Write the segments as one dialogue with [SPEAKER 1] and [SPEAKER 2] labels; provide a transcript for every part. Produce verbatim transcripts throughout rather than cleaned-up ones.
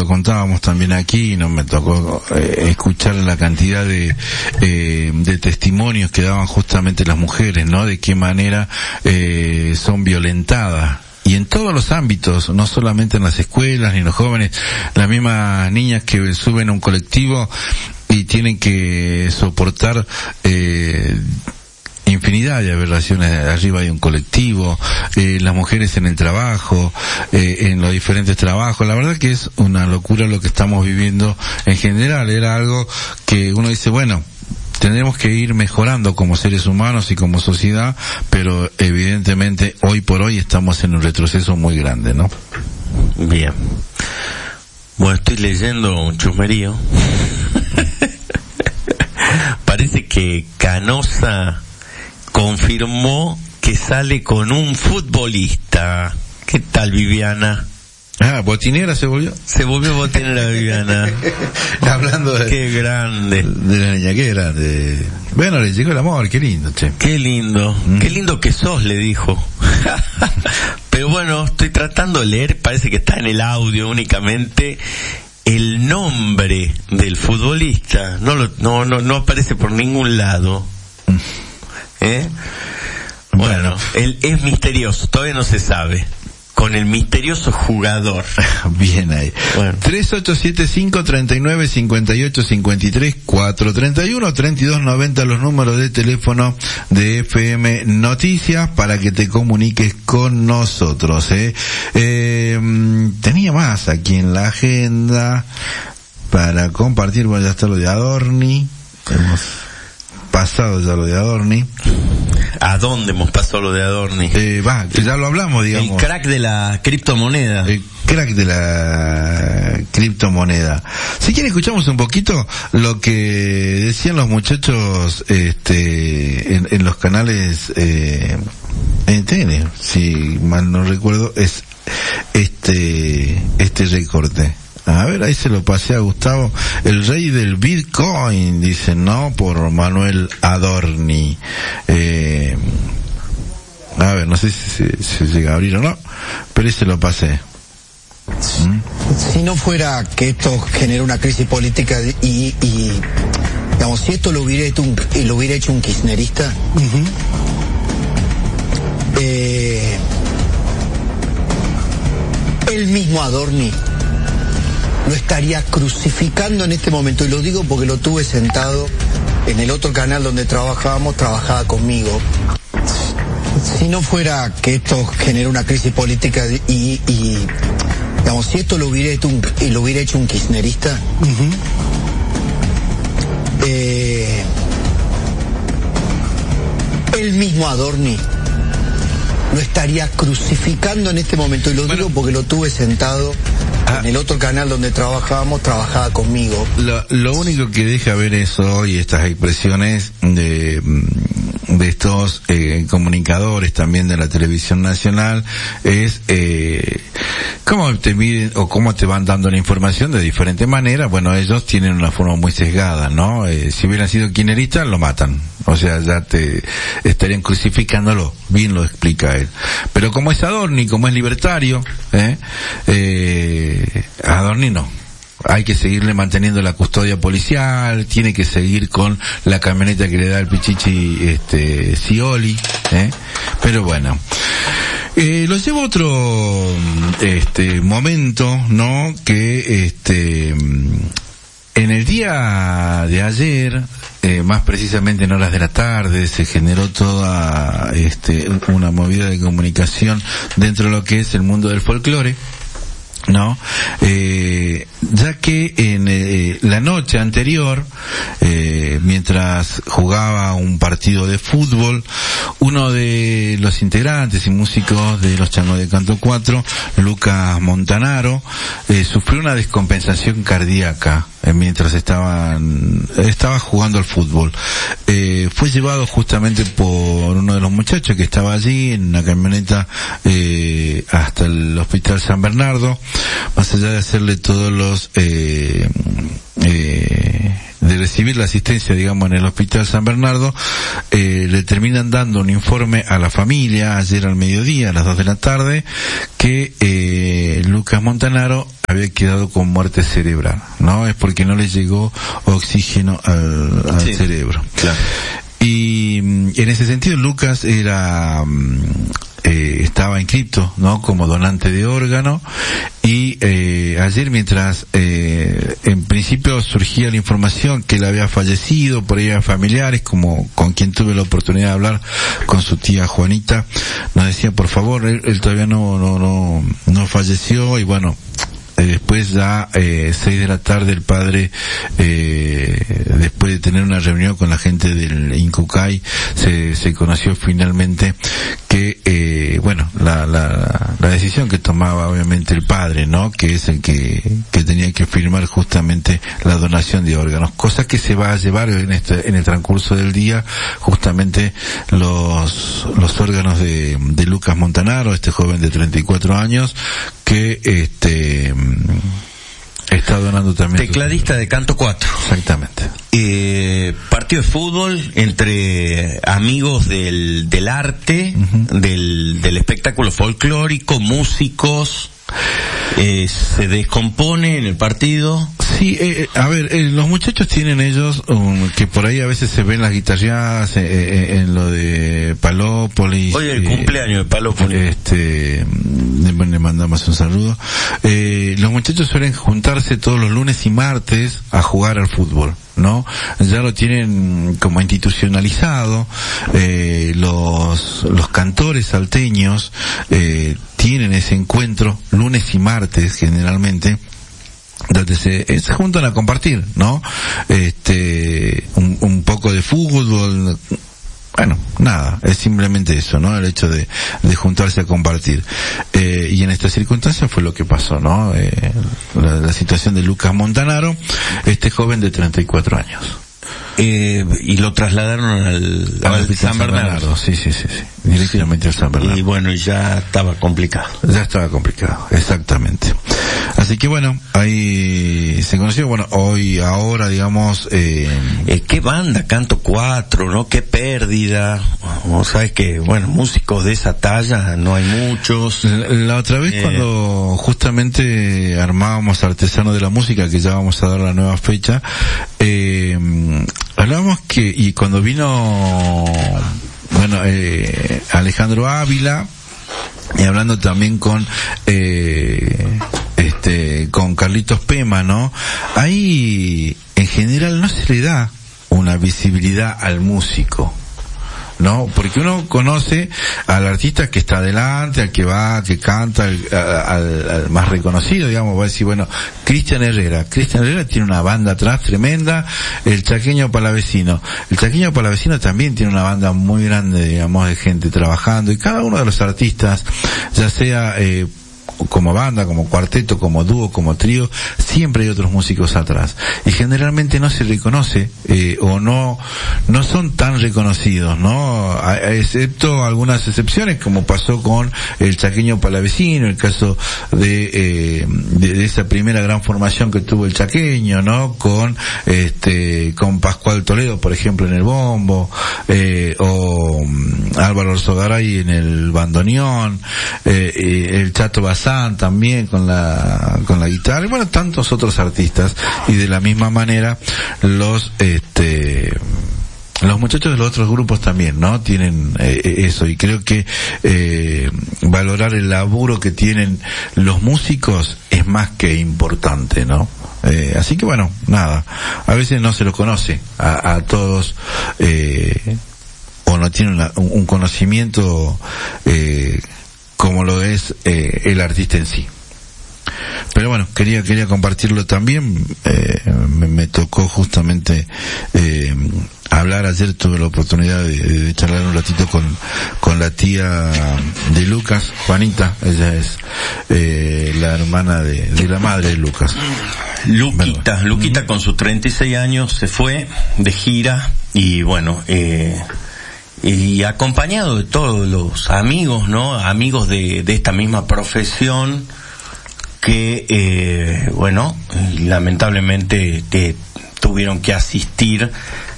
[SPEAKER 1] lo contábamos también aquí, no me tocó eh, escuchar la cantidad de eh, de testimonios que daban justamente las mujeres, ¿no? De qué manera eh, son violentadas. Y en todos los ámbitos, no solamente en las escuelas ni en los jóvenes, las mismas niñas que suben a un colectivo y tienen que soportar eh, infinidad de aberraciones arriba de un colectivo, eh, las mujeres en el trabajo, eh, en los diferentes trabajos. La verdad que es una locura lo que estamos viviendo en general. Era algo que uno dice, bueno, tendremos que ir mejorando como seres humanos y como sociedad, pero evidentemente hoy por hoy estamos en un retroceso muy grande, ¿no?
[SPEAKER 2] Bien. Bueno, estoy leyendo un chusmerío. Parece que Canosa confirmó que sale con un futbolista. ¿Qué tal, Viviana?
[SPEAKER 1] Ah, botinera se volvió.
[SPEAKER 2] Se volvió botinera, Viviana.
[SPEAKER 1] Hablando de...
[SPEAKER 2] Qué grande.
[SPEAKER 1] De la niña, qué grande. Bueno, le llegó el amor, qué lindo, che.
[SPEAKER 2] Qué lindo. Mm. Qué lindo que sos, le dijo. Pero bueno, estoy tratando de leer, parece que está en el audio únicamente, el nombre del futbolista. No lo, no, no, no aparece por ningún lado. ¿Eh? Bueno, él es misterioso, todavía no se sabe. Con el misterioso jugador.
[SPEAKER 1] Bien ahí. Bueno. tres ocho siete cinco, tres nueve, cinco ocho cinco tres, cuatro tres uno, treinta y dos noventa los números de teléfono de F M Noticias para que te comuniques con nosotros, ¿eh? Eh, tenía más aquí en la agenda para compartir. Bueno, ya está lo de Adorni. Hemos pasado ya lo de Adorni.
[SPEAKER 2] ¿A dónde hemos pasado lo de Adorni?
[SPEAKER 1] Eh, va, que ya lo hablamos, digamos.
[SPEAKER 2] El crack de la criptomoneda.
[SPEAKER 1] El crack de la criptomoneda. Si quieren escuchamos un poquito lo que decían los muchachos este en, en los canales eh, en T N, si mal no recuerdo, es este este recorte. A ver, ahí se lo pasé a Gustavo. El rey del Bitcoin, dicen, ¿no? Por Manuel Adorni. Eh, a ver, no sé si se si, si llega a abrir o no, pero ahí se lo pasé.
[SPEAKER 3] ¿Mm? Si no fuera que esto genera una crisis política y, y digamos, si esto lo hubiera hecho un, lo hubiera hecho un kirchnerista, uh-huh. eh, el mismo Adorni lo estaría crucificando en este momento, y lo digo porque lo tuve sentado en el otro canal donde trabajábamos, trabajaba conmigo. Si no fuera que esto genera una crisis política y, y digamos, si esto lo hubiera hecho un, lo hubiera hecho un kirchnerista, uh-huh. eh, el mismo Adorni lo estaría crucificando en este momento, y lo bueno. digo porque lo tuve sentado Ah, en el otro canal donde trabajábamos, trabajaba conmigo.
[SPEAKER 1] Lo, lo único que deja ver eso y estas expresiones de, de estos eh, comunicadores también de la televisión nacional es eh, cómo te miden o cómo te van dando la información de diferentes maneras. Bueno, ellos tienen una forma muy sesgada, ¿no? Eh, si hubieran sido kirchneristas, lo matan. O sea, ya te estarían crucificándolo. Bien lo explica él. Pero como es Adorni, como es libertario, ¿eh? Eh, Adorni no. Hay que seguirle manteniendo la custodia policial, tiene que seguir con la camioneta que le da el Pichichi este Scioli, ¿eh? Pero bueno. Eh, lo llevo a otro este momento, ¿no? Que este en el día de ayer, eh, más precisamente en horas de la tarde, se generó toda este una movida de comunicación dentro de lo que es el mundo del folclore, ¿no? Eh, ya que en eh, la noche anterior, eh, mientras jugaba un partido de fútbol, uno de los integrantes y músicos de los Changos de Canto cuatro, Lucas Montanaro, eh, sufrió una descompensación cardíaca eh, mientras estaban estaba jugando al fútbol. Eh, fue llevado justamente por uno de los muchachos que estaba allí en una camioneta eh, hasta el Hospital San Bernardo. Más allá de hacerle todos los eh, eh, de recibir la asistencia, digamos, en el Hospital San Bernardo, eh, le terminan dando un informe a la familia ayer al mediodía, a las dos de la tarde, que eh, Lucas Montanaro había quedado con muerte cerebral, ¿no? Es porque no le llegó oxígeno al, al sí, cerebro. Claro. Y en ese sentido Lucas era eh, estaba inscrito, ¿no?, como donante de órgano, y eh, ayer mientras eh, en principio surgía la información que él había fallecido, por ahí a familiares, como con quien tuve la oportunidad de hablar, con su tía Juanita, nos decía, por favor, él, él todavía no no no no falleció. Y bueno, después ya eh, seis de la tarde el padre, eh, después de tener una reunión con la gente del Incucay, se, se conoció finalmente que eh, bueno, la, la la decisión que tomaba obviamente el padre, ¿no?, que es el que que tenía que firmar justamente la donación de órganos, cosa que se va a llevar en este en el transcurso del día, justamente los los órganos de de Lucas Montanaro, este joven de treinta y cuatro años que este está donando también.
[SPEAKER 2] Tecladista de Canto cuatro.
[SPEAKER 1] Exactamente.
[SPEAKER 2] Eh, partido de fútbol entre amigos del, del arte, uh-huh. del, del espectáculo folclórico, músicos. Eh, se descompone en el partido.
[SPEAKER 1] Sí, eh, a ver, eh, los muchachos tienen ellos, um, que por ahí a veces se ven las guitarreadas, eh, eh, en lo de Palópolis.
[SPEAKER 2] Hoy el eh, cumpleaños de Palópolis.
[SPEAKER 1] Este, le, le mandamos un saludo. Eh, los muchachos suelen juntarse todos los lunes y martes a jugar al fútbol, ¿no? Ya lo tienen como institucionalizado. Eh, los, los cantores salteños, eh, tienen ese encuentro lunes y martes generalmente, donde se, se juntan a compartir, ¿no? Este, un, un poco de fútbol. Bueno, nada, es simplemente eso, ¿no? El hecho de, de juntarse a compartir. Eh, y en estas circunstancias fue lo que pasó, ¿no? Eh, la, la situación de Lucas Montanaro, este joven de treinta y cuatro años.
[SPEAKER 2] Eh, y lo trasladaron al, al, al San Bernardo. Bernardo.
[SPEAKER 1] Sí, sí, sí, sí. Directamente sí. al San Bernardo.
[SPEAKER 2] Y bueno, ya estaba complicado.
[SPEAKER 1] Ya estaba complicado, exactamente. Así que bueno, ahí se conoció, bueno, hoy, ahora, digamos, eh...
[SPEAKER 2] eh qué banda, Canto cuatro, ¿no? Qué pérdida. O sabes que, bueno, músicos de esa talla no hay muchos.
[SPEAKER 1] La, la otra vez eh... cuando justamente armábamos Artesanos de la Música, que ya vamos a dar la nueva fecha, eh, hablábamos que, y cuando vino, bueno, eh, Alejandro Ávila, y hablando también con, eh, este, con Carlitos Pema, ¿no? Ahí, en general, no se le da una visibilidad al músico, ¿no? Porque uno conoce al artista que está adelante, al que va, que canta, al, al, al más reconocido, digamos, va a decir, bueno, Cristian Herrera. Cristian Herrera tiene una banda atrás tremenda, el Chaqueño Palavecino. El Chaqueño Palavecino también tiene una banda muy grande, digamos, de gente trabajando, y cada uno de los artistas, ya sea, eh, como banda, como cuarteto, como dúo, como trío, siempre hay otros músicos atrás, y generalmente no se reconoce, eh, o no no son tan reconocidos, ¿no? A, a excepto algunas excepciones, como pasó con el Chaqueño Palavecino, el caso de, eh, de de esa primera gran formación que tuvo el Chaqueño, ¿no? Con este con Pascual Toledo, por ejemplo, en el bombo, eh, o um, Álvaro Orzogaray en el bandoneón, eh, eh, el Chato Bazán también con la con la guitarra, y bueno, tantos otros artistas, y de la misma manera los este los muchachos de los otros grupos también, ¿no? Tienen eh, eso, y creo que eh, valorar el laburo que tienen los músicos es más que importante, ¿no? Eh, así que bueno, nada, a veces no se los conoce a, a todos, eh, o no tienen una, un, un conocimiento eh, como lo es eh, el artista en sí. Pero bueno, quería quería compartirlo también. Eh, me, me tocó justamente eh, hablar ayer, tuve la oportunidad de, de charlar un ratito con con la tía de Lucas, Juanita. Ella es eh, la hermana de, de la madre de Lucas.
[SPEAKER 2] Luquita,
[SPEAKER 1] ¿verdad?
[SPEAKER 2] Luquita con sus treinta y seis años se fue de gira, y bueno, eh y acompañado de todos los amigos, ¿no? Amigos de, de esta misma profesión que, eh, bueno, lamentablemente te tuvieron que asistir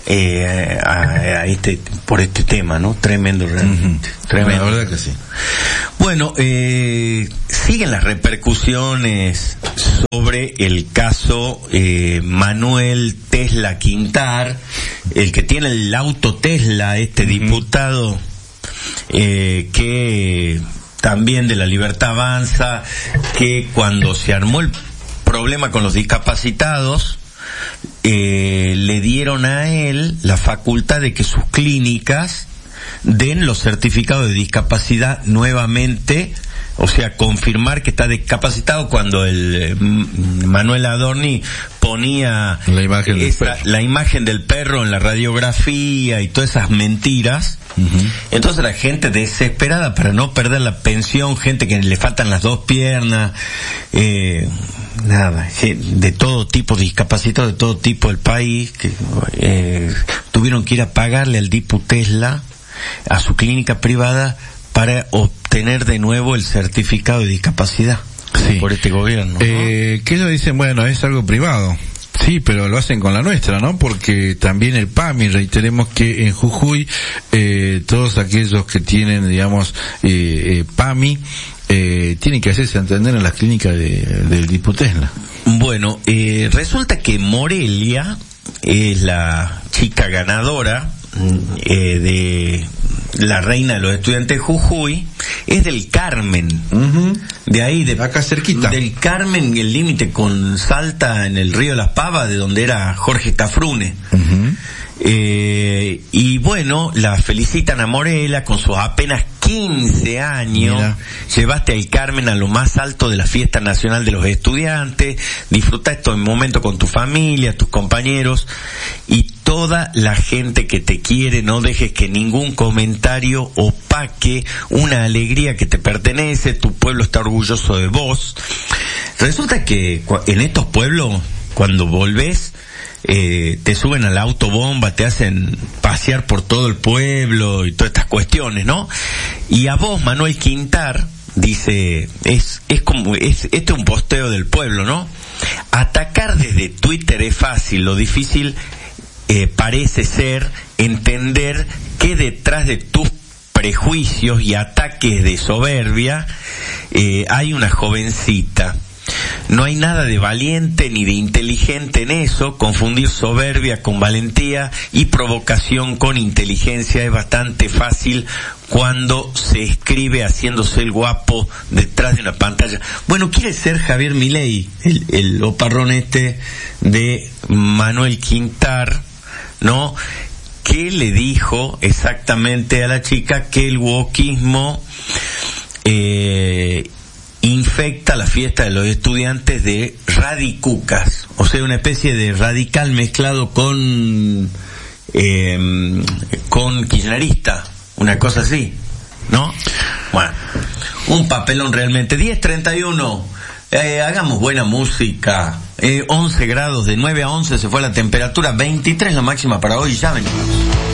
[SPEAKER 2] eh, a, a este por este tema, ¿no? Tremendo realmente. Uh-huh. Tremendo.
[SPEAKER 1] La verdad que sí.
[SPEAKER 2] Bueno, eh, siguen las repercusiones sobre el caso eh, Manuel Tesla Quintar, el que tiene el auto Tesla, este uh-huh. diputado eh, que también de La Libertad Avanza, que cuando se armó el problema con los discapacitados, eh, le dieron a él la facultad de que sus clínicas den los certificados de discapacidad nuevamente, o sea, confirmar que está discapacitado cuando el eh, Manuel Adorni ponía
[SPEAKER 1] la imagen,
[SPEAKER 2] esa,
[SPEAKER 1] del perro.
[SPEAKER 2] la imagen del perro en la radiografía y todas esas mentiras. Uh-huh. Entonces la gente desesperada para no perder la pensión, gente que le faltan las dos piernas, eh, nada, de todo tipo, discapacitados de todo tipo del país, que eh, tuvieron que ir a pagarle al Dipu Tesla a su clínica privada para obtener de nuevo el certificado de discapacidad. Sí. Por este gobierno, ¿no?
[SPEAKER 1] Eh, que ellos dicen, bueno, es algo privado. Sí, pero lo hacen con la nuestra, ¿no? Porque también el P A M I, reiteremos que en Jujuy, eh, todos aquellos que tienen, digamos, eh, eh, P A M I, eh, tienen que hacerse entender en las clínicas de, del Dipu Tesla.
[SPEAKER 2] Bueno, eh, resulta que Morelia es la chica ganadora eh, de la reina de los estudiantes de Jujuy, es del Carmen, uh-huh. de ahí, de
[SPEAKER 1] acá cerquita,
[SPEAKER 2] del Carmen, el límite con Salta, en el río Las Pavas, de donde era Jorge Cafrune. Uh-huh. Eh, y bueno, la felicitan a Morelia con sus apenas quince años. Mira. Llevaste al Carmen a lo más alto de la fiesta nacional de los estudiantes, disfruta estos momentos con tu familia, tus compañeros y toda la gente que te quiere. No dejes que ningún comentario opaque una alegría que te pertenece. Tu pueblo está orgulloso de vos. Resulta que en estos pueblos, cuando volvés, Eh, te suben a la autobomba, te hacen pasear por todo el pueblo y todas estas cuestiones, ¿no? Y a vos, Manuel Quintar, dice, es, es como, es, este es un posteo del pueblo, ¿no? Atacar desde Twitter es fácil, lo difícil eh, parece ser entender que detrás de tus prejuicios y ataques de soberbia eh, hay una jovencita. No hay nada de valiente ni de inteligente en eso. Confundir soberbia con valentía y provocación con inteligencia es bastante fácil cuando se escribe haciéndose el guapo detrás de una pantalla. Bueno, quiere ser Javier Milei, el, el oparrón este de Manuel Quintar, ¿no? Que le dijo exactamente a la chica que el wokismo eh, infecta la fiesta de los estudiantes de radicucas, o sea, una especie de radical mezclado con eh, con kirchnerista, una cosa así, ¿no? Bueno, un papelón realmente. Diez treinta y uno, eh, hagamos buena música. eh, once grados, de nueve a once se fue la temperatura, veintitrés la máxima para hoy. Ya venimos.